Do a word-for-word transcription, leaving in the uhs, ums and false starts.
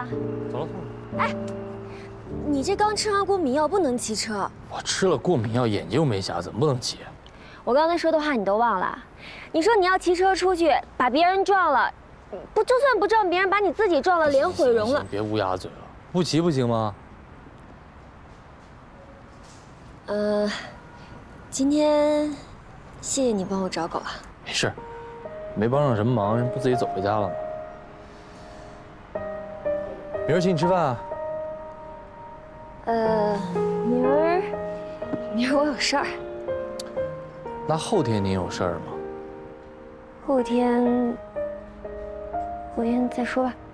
走了，走了。 哎，你这刚吃完过敏药，不能骑车。 我吃了过敏药，眼睛又没瞎，怎么不能骑？ 我刚才说的话你都忘了？你说你要骑车出去，把别人撞了，不就算不撞别人，把你自己撞了，脸毁容了。 别乌鸦嘴了，不骑不行吗？ 呃，今天谢谢你帮我找狗啊。 没事，没帮上什么忙，不自己走回家了吗？明儿请你吃饭啊。 呃，明儿，明儿我有事儿。 那后天你有事儿吗？ 后天，后天再说吧。